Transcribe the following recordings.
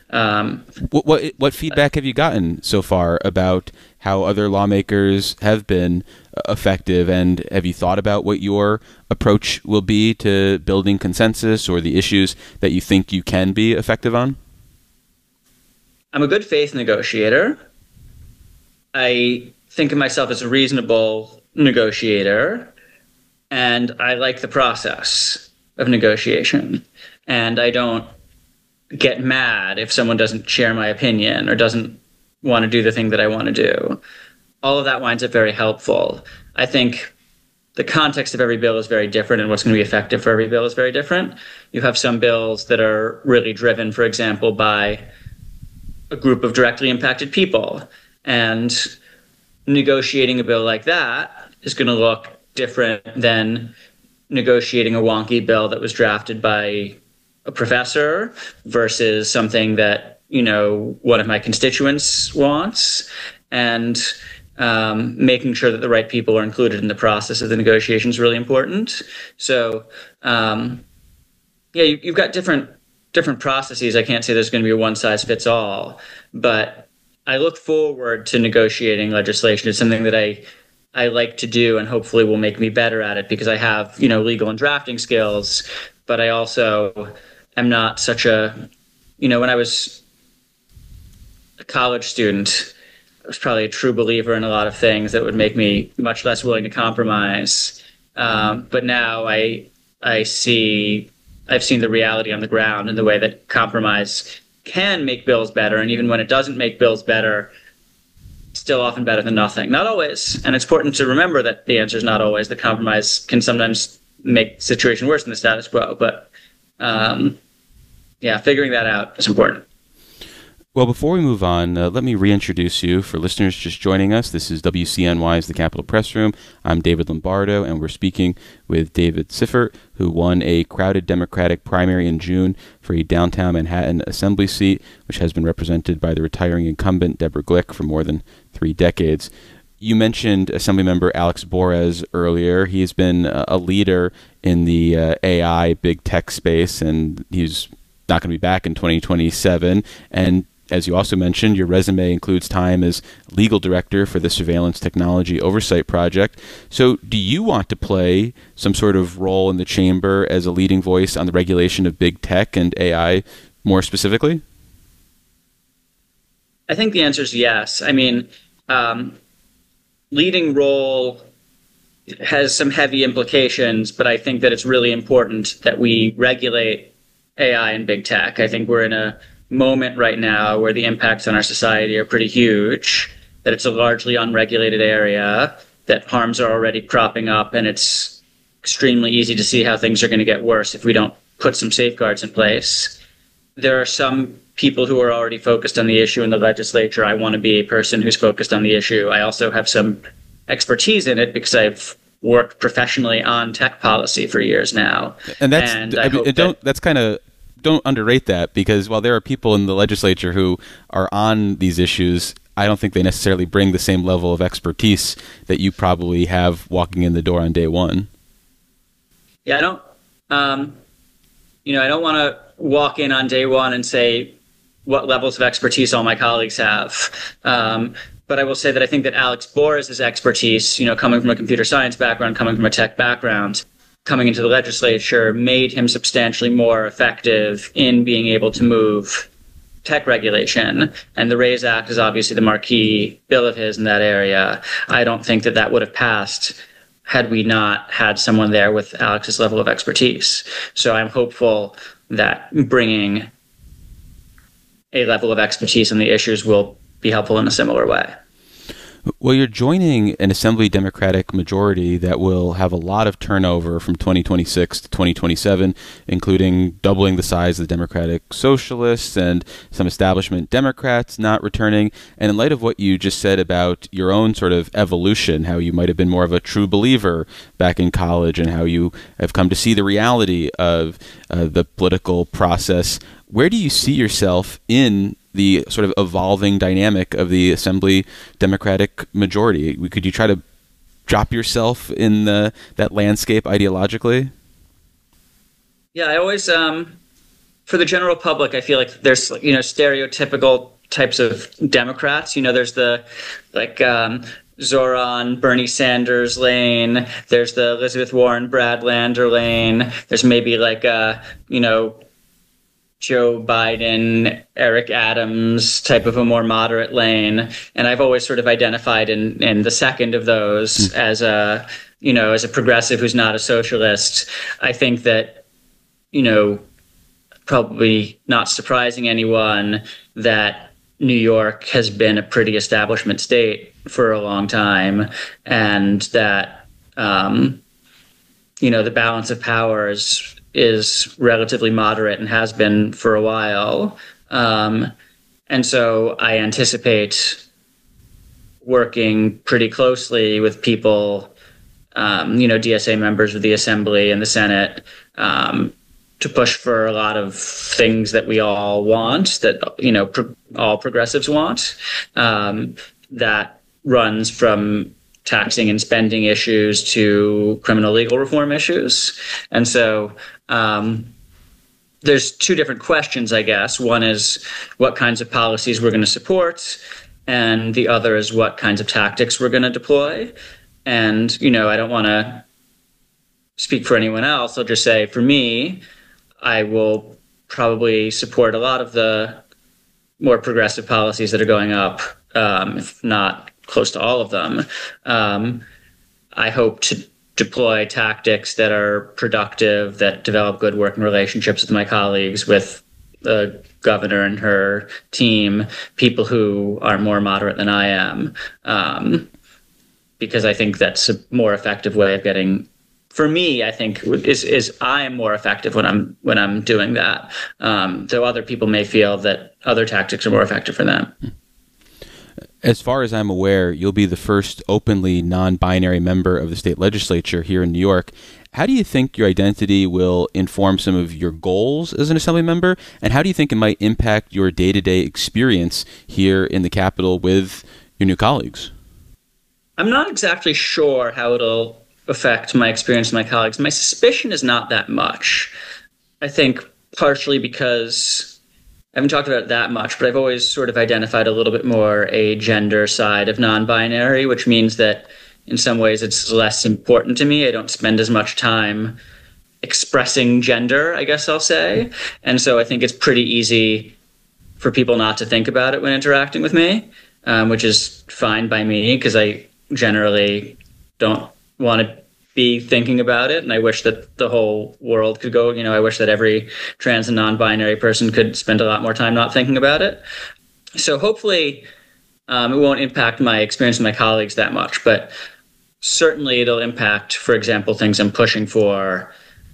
What feedback have you gotten so far about how other lawmakers have been effective, and have you thought about what your approach will be to building consensus or the issues that you think you can be effective on? I'm a good faith negotiator. I think of myself as a reasonable negotiator, and I like the process of negotiation. And I don't get mad if someone doesn't share my opinion or doesn't want to do the thing that I want to do. All of that winds up very helpful. I think the context of every bill is very different, and what's going to be effective for every bill is very different. You have some bills that are really driven, for example, by a group of directly impacted people. And negotiating a bill like that is going to look different than negotiating a wonky bill that was drafted by a professor versus something that, one of my constituents wants. And making sure that the right people are included in the process of the negotiation is really important. So, you've got different processes. I can't say there's going to be a one-size-fits-all, but I look forward to negotiating legislation. It's something that I like to do and hopefully will make me better at it because I have, legal and drafting skills, but I also am not such when I was a college student, I was probably a true believer in a lot of things that would make me much less willing to compromise. But now I've seen the reality on the ground and the way that compromise can make bills better. And even when it doesn't make bills better, it's still often better than nothing. Not always. And it's important to remember that the answer is not always. The compromise can sometimes make the situation worse than the status quo. But figuring that out is important. Well, before we move on, let me reintroduce you. For listeners just joining us, this is WCNY's The Capitol Press Room. I'm David Lombardo, and we're speaking with David Siffert, who won a crowded Democratic primary in June for a downtown Manhattan assembly seat, which has been represented by the retiring incumbent Deborah Glick for more than 3 decades. You mentioned Assemblymember Alex Borres earlier. He has been a leader in the AI big tech space, and he's not going to be back in 2027. And as you also mentioned, your resume includes time as legal director for the Surveillance Technology Oversight Project. So do you want to play some sort of role in the chamber as a leading voice on the regulation of big tech and AI more specifically? I think the answer is yes. I mean, leading role has some heavy implications, but I think that it's really important that we regulate AI and big tech. I think we're in a moment right now where the impacts on our society are pretty huge, that it's a largely unregulated area, that harms are already cropping up, and it's extremely easy to see how things are going to get worse if we don't put some safeguards in place. There are some people who are already focused on the issue in the legislature. I want to be a person who's focused on the issue. I also have some expertise in it because I've worked professionally on tech policy for years now. And don't underrate that, because while there are people in the legislature who are on these issues, I don't think they necessarily bring the same level of expertise that you probably have walking in the door on day one. Yeah, I don't want to walk in on day one and say what levels of expertise all my colleagues have. But I will say that I think that Alex Borres' expertise, coming from a computer science background, coming from a tech background, coming into the legislature, made him substantially more effective in being able to move tech regulation. And the RAISE Act is obviously the marquee bill of his in that area. I don't think that would have passed had we not had someone there with Alex's level of expertise. So I'm hopeful that bringing a level of expertise on the issues will be helpful in a similar way. Well, you're joining an Assembly Democratic majority that will have a lot of turnover from 2026 to 2027, including doubling the size of the Democratic Socialists and some establishment Democrats not returning. And in light of what you just said about your own sort of evolution, how you might have been more of a true believer back in college and how you have come to see the reality of the political process, where do you see yourself in the sort of evolving dynamic of the Assembly Democratic majority? Could you try to drop yourself in that landscape ideologically? Yeah, I always for the general public, I feel like there's, stereotypical types of Democrats. There's the Zoran, Bernie Sanders lane. There's the Elizabeth Warren, Brad Lander lane. There's maybe Joe Biden, Eric Adams type of a more moderate lane. And I've always sort of identified in the second of those as a progressive who's not a socialist. I think that, probably not surprising anyone, that New York has been a pretty establishment state for a long time, and that, the balance of powers is relatively moderate and has been for a while. And so I anticipate working pretty closely with people, DSA members of the Assembly and the Senate, to push for a lot of things that we all want, that, all progressives want, that runs from taxing and spending issues to criminal legal reform issues. And so there's two different questions, I guess. One is what kinds of policies we're going to support, and the other is what kinds of tactics we're going to deploy. And, I don't want to speak for anyone else. I'll just say, for me, I will probably support a lot of the more progressive policies that are going up, if not close to all of them. I hope to deploy tactics that are productive, that develop good working relationships with my colleagues, with the governor and her team, people who are more moderate than I am, because I think that's a more effective way of getting. For me, I think is I am more effective when I'm doing that. Though other people may feel that other tactics are more effective for them. As far as I'm aware, you'll be the first openly non-binary member of the state legislature here in New York. How do you think your identity will inform some of your goals as an assembly member? And how do you think it might impact your day-to-day experience here in the Capitol with your new colleagues? I'm not exactly sure how it'll affect my experience with my colleagues. My suspicion is not that much. I think partially because I haven't talked about it that much, but I've always sort of identified a little bit more a gender side of non-binary, which means that in some ways it's less important to me. I don't spend as much time expressing gender, I guess I'll say. And so I think it's pretty easy for people not to think about it when interacting with me, which is fine by me because I generally don't want to be thinking about it. And I wish that the whole world could go, I wish that every trans and non-binary person could spend a lot more time not thinking about it. So hopefully it won't impact my experience with my colleagues that much, but certainly it'll impact, for example, things I'm pushing for,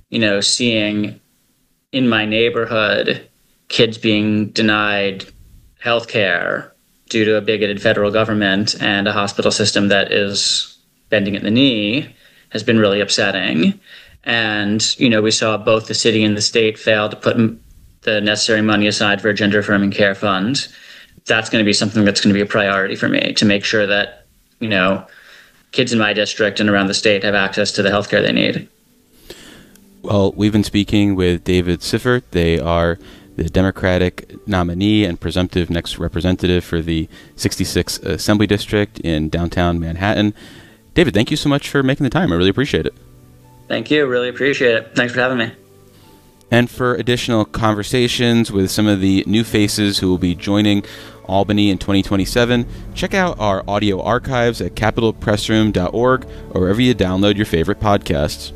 seeing in my neighborhood kids being denied healthcare due to a bigoted federal government and a hospital system that is bending at the knee has been really upsetting. And, we saw both the city and the state fail to put the necessary money aside for a gender affirming care fund. That's going to be something that's going to be a priority for me, to make sure that, kids in my district and around the state have access to the healthcare they need. Well, we've been speaking with David Siffert. They are the Democratic nominee and presumptive next representative for the 66th Assembly District in downtown Manhattan. David, thank you so much for making the time. I really appreciate it. Thank you. Really appreciate it. Thanks for having me. And for additional conversations with some of the new faces who will be joining Albany in 2027, check out our audio archives at capitolpressroom.org or wherever you download your favorite podcasts.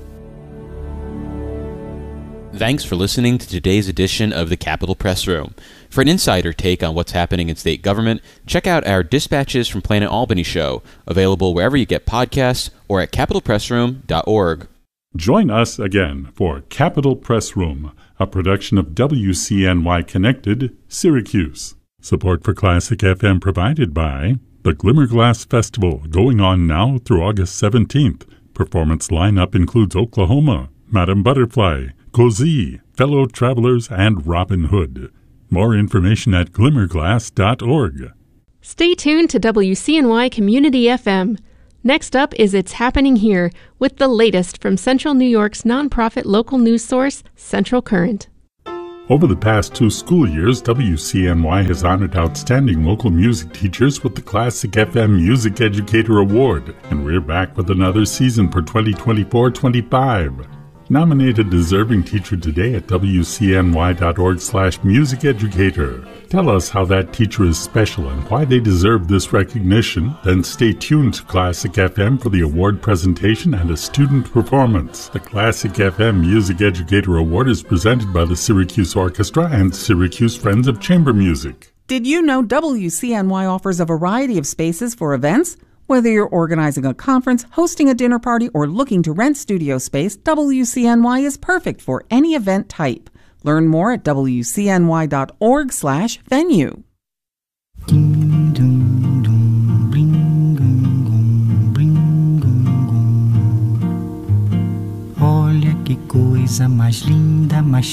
Thanks for listening to today's edition of the Capitol Press Room. For an insider take on what's happening in state government, check out our Dispatches from Planet Albany show, available wherever you get podcasts or at capitolpressroom.org. Join us again for Capitol Press Room, a production of WCNY Connected, Syracuse. Support for Classic FM provided by the Glimmerglass Festival, going on now through August 17th. Performance lineup includes Oklahoma, Madame Butterfly, Cozy, Fellow Travelers, and Robin Hood. More information at glimmerglass.org. Stay tuned to WCNY Community FM. Next up is It's Happening Here, with the latest from Central New York's nonprofit local news source, Central Current. Over the past 2 school years, WCNY has honored outstanding local music teachers with the Classic FM Music Educator Award, and we're back with another season for 2024-25. Nominate a deserving teacher today at wcny.org/musiceducator. Tell us how that teacher is special and why they deserve this recognition. Then stay tuned to Classic FM for the award presentation and a student performance. The Classic FM Music Educator Award is presented by the Syracuse Orchestra and Syracuse Friends of Chamber Music. Did you know WCNY offers a variety of spaces for events? Whether you're organizing a conference, hosting a dinner party, or looking to rent studio space, WCNY is perfect for any event type. Learn more at wcny.org/venue. Olha que coisa mais linda, mais